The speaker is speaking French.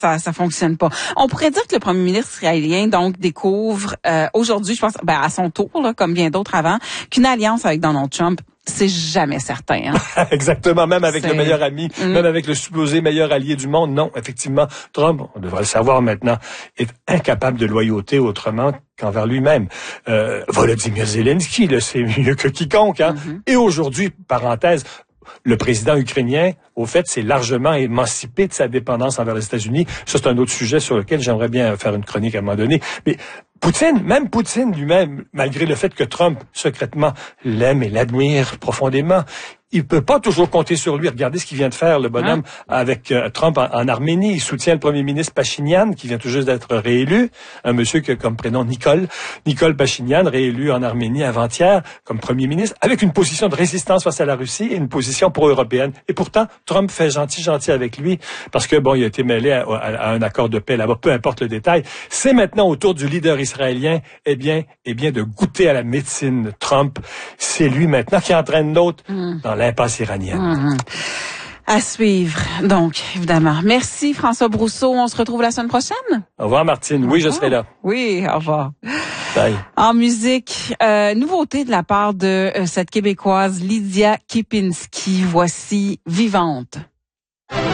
Ça fonctionne pas. On pourrait dire que le premier ministre israélien donc découvre aujourd'hui, je pense, à son tour, là, comme bien d'autres avant, qu'une alliance avec Donald Trump, c'est jamais certain. Hein? Exactement, même avec le meilleur ami, même avec le supposé meilleur allié du monde. Non, effectivement, Trump, on devrait le savoir maintenant, est incapable de loyauté autrement qu'envers lui-même. Volodymyr Zelensky, là, c'est mieux que quiconque. Hein? Et aujourd'hui, parenthèse, le président ukrainien, au fait, s'est largement émancipé de sa dépendance envers les États-Unis. Ça, c'est un autre sujet sur lequel j'aimerais bien faire une chronique à un moment donné. Mais même Poutine lui-même, malgré le fait que Trump, secrètement, l'aime et l'admire profondément, il peut pas toujours compter sur lui. Regardez ce qu'il vient de faire, le bonhomme, avec Trump en Arménie. Il soutient le premier ministre Pachinian, qui vient tout juste d'être réélu. Un monsieur qui a comme prénom Nicole Pachinian, réélu en Arménie avant-hier comme premier ministre, avec une position de résistance face à la Russie et une position pro-européenne. Et pourtant, Trump fait gentil avec lui, parce que, bon, il a été mêlé à un accord de paix là-bas, peu importe le détail. C'est maintenant au tour du leader israélien, eh bien, de goûter à la médecine Trump. C'est lui maintenant qui entraîne l'autre dans l'impasse iranienne. À suivre, donc, évidemment. Merci, François Brousseau. On se retrouve la semaine prochaine. Au revoir, Martine. Oui, je serai là. Oui, au revoir. Bye. En musique, nouveauté de la part de cette Québécoise Lydia Kipinski. Voici Vivante.